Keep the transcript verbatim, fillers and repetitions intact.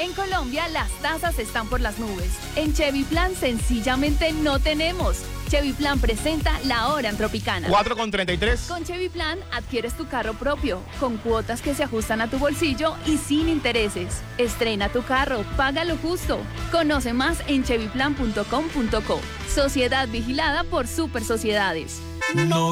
En Colombia las tasas están por las nubes. En Chevy Plan sencillamente no tenemos. Chevy Plan presenta la hora en Tropicana. cuatro con treinta y tres. Con Chevy Plan adquieres tu carro propio, con cuotas que se ajustan a tu bolsillo y sin intereses. Estrena tu carro, págalo justo. Conoce más en chevy plan punto com punto co. Sociedad vigilada por Super Sociedades. No